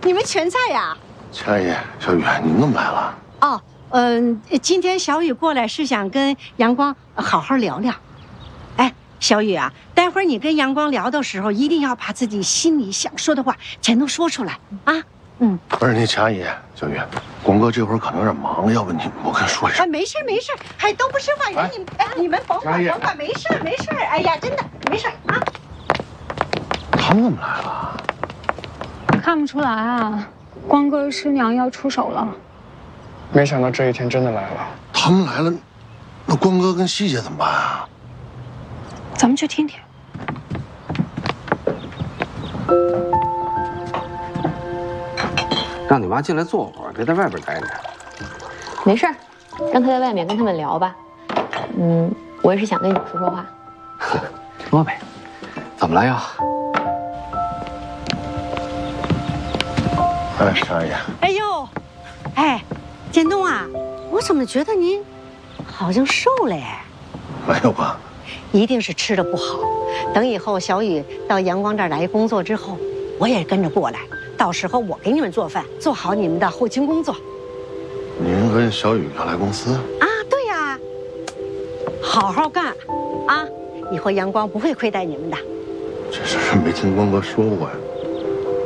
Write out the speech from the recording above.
你们全在呀？ 佳怡、小雨，你们怎么来了？ 哦，今天小雨过来是想跟阳光好好聊聊。哎，小雨啊，待会儿你跟阳光聊的时候，一定要把自己心里想说的话全都说出来啊。嗯， 不是那佳怡、小雨，光哥这会儿可能有点忙，要不你们我跟他说一声。 没事没事，还都不是坏人，你们甭管甭管，没事没事。哎呀，真的没事啊。 他们怎么来了？ 看不出来啊，光哥师娘要出手了。 没想到这一天真的来了。 他们来了，那光哥跟希姐怎么办啊？ 咱们去听听。 让你妈进来坐会儿，别在外边待着。 没事儿，让她在外面跟他们聊吧。我也是想跟你说说话。 说呗，怎么了呀？ 哎，佳怡。 哎呦，哎，建东啊，我怎么觉得您好像瘦了哎？ 没有吧？ 一定是吃的不好。等以后小雨到阳光这儿来工作之后，我也跟着过来。到时候我给你们做饭，做好你们的后勤工作。 您跟小雨要来公司啊？对呀，好好干啊！以后阳光不会亏待你们的。 这事没听光哥说过呀。